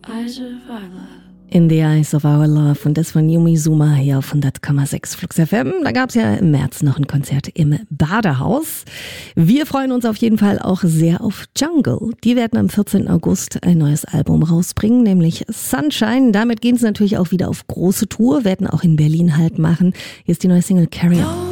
In the Eyes of Our Love und das von Yumi Suma hier auf 100,6 Flux FM. Da gab es ja im März noch ein Konzert im Badehaus. Wir freuen uns auf jeden Fall auch sehr auf Jungle. Die werden am 14. August ein neues Album rausbringen, nämlich Sunshine. Damit gehen sie natürlich auch wieder auf große Tour, werden auch in Berlin halt machen. Hier ist die neue Single Carry On.